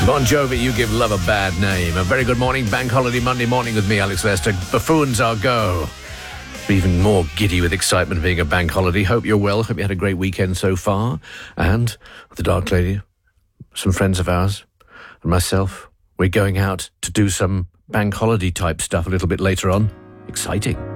Bon Jovi, You Give Love a Bad Name. A very good morning, Bank Holiday Monday morning with me, Alex Lester. Buffoons are go. Even more giddy with excitement being a bank holiday. Hope you're well. Hope you had a great weekend so far. And the Dark Lady, some friends of ours, and myself, we're going out to do some bank holiday type stuff a little bit later on. Exciting.